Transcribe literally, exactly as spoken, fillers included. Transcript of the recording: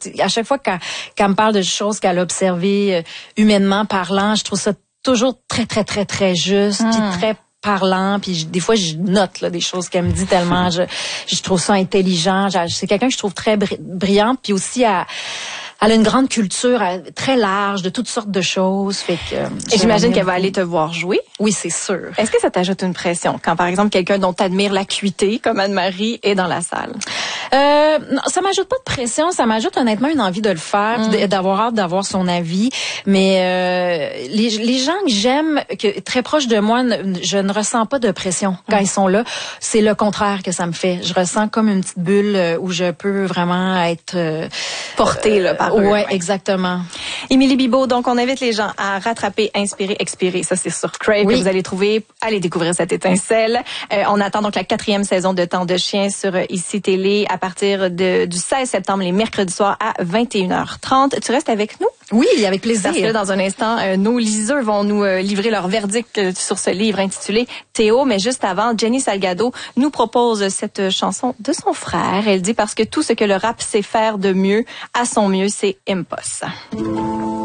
à chaque fois qu'elle, qu'elle me parle de choses qu'elle a observées euh, humainement parlant, je trouve ça toujours très, très, très, très juste, mm. puis très parlant, puis je, des fois je note là des choses qu'elle me dit tellement je je trouve ça intelligent. Je, c'est quelqu'un que je trouve très bri- brillante, puis aussi à Elle a une grande culture très large de toutes sortes de choses. Fait que, euh, Et j'imagine qu'elle va aller te voir jouer. Oui, c'est sûr. Est-ce que ça t'ajoute une pression quand, par exemple, quelqu'un dont t'admires l'acuité, comme Anne-Marie, est dans la salle? Euh, non, ça m'ajoute pas de pression. Ça m'ajoute honnêtement une envie de le faire, mm. d'avoir hâte d'avoir son avis. Mais euh, les, les gens que j'aime, que très proches de moi, je ne ressens pas de pression quand mm. ils sont là. C'est le contraire que ça me fait. Je ressens comme une petite bulle où je peux vraiment être euh, portée là par eux. Ouais, ouais, exactement. Émilie Bibeau, donc on invite les gens à rattraper, inspirer, expirer. Ça, c'est sur Crave oui. que vous allez trouver. Allez découvrir cette étincelle. Euh, on attend donc la quatrième saison de Temps de chien sur Ici Télé à partir de, du seize septembre, les mercredis soirs à vingt et une heures trente. Tu restes avec nous? Oui, avec plaisir. Parce que dans un instant, euh, nos liseurs vont nous euh, livrer leur verdict euh, sur ce livre intitulé Théo. Mais juste avant, Jenny Salgado nous propose cette chanson de son frère. Elle dit parce que tout ce que le rap sait faire de mieux, à son mieux, c'est Impos.